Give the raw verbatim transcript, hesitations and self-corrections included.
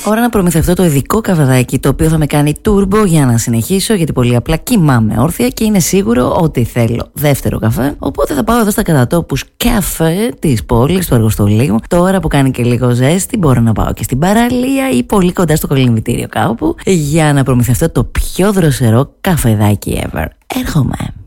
Ώρα να προμηθευτώ το ειδικό καφεδάκι, το οποίο θα με κάνει turbo για να συνεχίσω, γιατί πολύ απλά κοιμάμαι όρθια και είναι σίγουρο ότι θέλω δεύτερο καφέ. Οπότε θα πάω εδώ στα κατατόπους καφέ της πόλης, του εργοστολίου. Τώρα που κάνει και λίγο ζέστη, μπορώ να πάω και στην παραλία ή πολύ κοντά στο κολυμβητήριο κάπου για να προμηθευτώ το πιο δροσερό καφεδάκι ever. Έρχομαι.